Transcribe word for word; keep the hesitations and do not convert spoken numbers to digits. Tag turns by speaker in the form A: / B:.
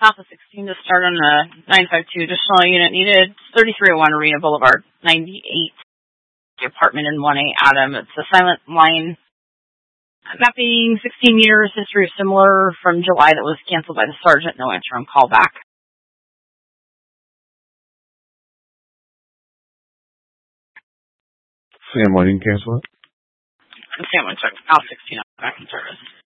A: South of sixteen to start on the nine five two additional unit needed. thirty-three oh one Arena Boulevard, ninety-eight. The apartment in one A Adam. It's a silent line. Mapping sixteen years, history similar from July that was canceled by the sergeant. No interim callback.
B: Sam, why didn't cancel it?
A: Sam went to Al sixteen back in service.